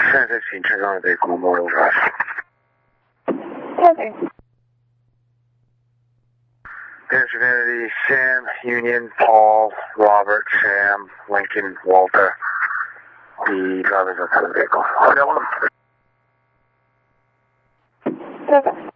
10:15, turns on the vehicle, Memorial Drive. Okay. Mr. Kennedy, Sam, Union, Paul, Robert, Sam, Lincoln, Walter. The driver's outside the vehicle. Hotel one. Perfect.